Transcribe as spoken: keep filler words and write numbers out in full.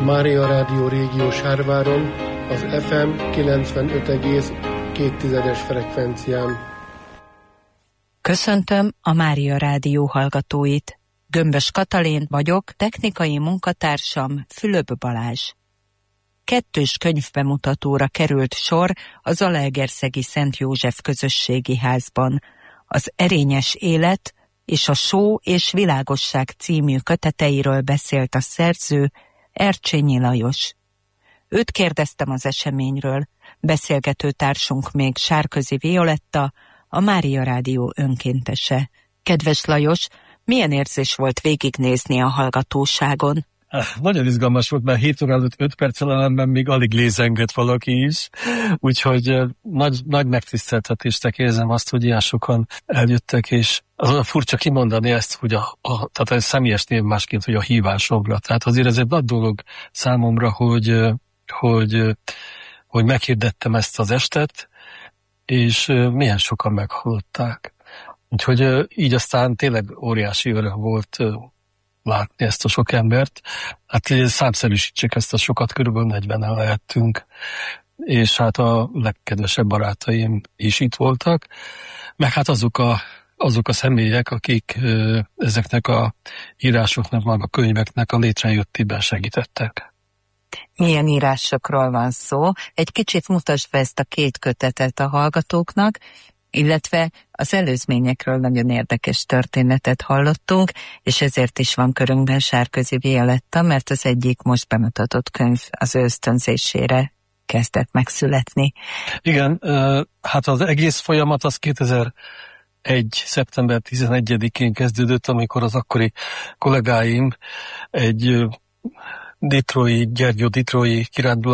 Mária Rádió Régió Sárváron, az ef em kilencvenöt egész két frekvencián. Köszöntöm a Mária Rádió hallgatóit. Gömbös Katalin vagyok, technikai munkatársam Fülöp Balázs. Kettős könyvbemutatóra került sor a Zalaegerszegi Szent József Közösségi Házban. Az Erényes élet és a Só és világosság című köteteiről beszélt a szerző, Ercsényi Lajos. Őt kérdeztem az eseményről, beszélgető társunk még Sárközi Violetta, a Mária Rádió önkéntese. Kedves Lajos, milyen érzés volt végignézni a hallgatóságon? Nagyon izgalmas volt, mert hét óra előtt öt perccel ellenben még alig lézengett valaki is, úgyhogy nagy, nagy megtiszteltetésnek érzem azt, hogy ilyen sokan eljöttek, és az olyan furcsa kimondani ezt, hogy a, a, tehát a személyes név másként, hogy a hívásomra. Tehát azért ez egy nagy dolog számomra, hogy, hogy, hogy meghirdettem ezt az estet, és milyen sokan meghallották. Úgyhogy így aztán tényleg óriási öröm volt látni ezt a sok embert. Hát számszerűsítsük ezt a sokat, körülbelül negyvenen lehettünk, és hát a legkedvesebb barátaim is itt voltak, meg hát azok a, azok a személyek, akik ö, ezeknek a írásoknak, meg a könyveknek a létrejöttében segítettek. Milyen írásokról van szó? Egy kicsit mutasd be ezt a két kötetet a hallgatóknak, illetve az előzményekről nagyon érdekes történetet hallottunk, és ezért is van körünkben Sárközi Violetta, mert az egyik most bemutatott könyv az ő ösztönzésére kezdett megszületni. Igen, hát az egész folyamat az kétezer-egy. szeptember tizenegyedikén kezdődött, amikor az akkori kollégáim egy Ditrói, Gyergyó Ditrói kiránduló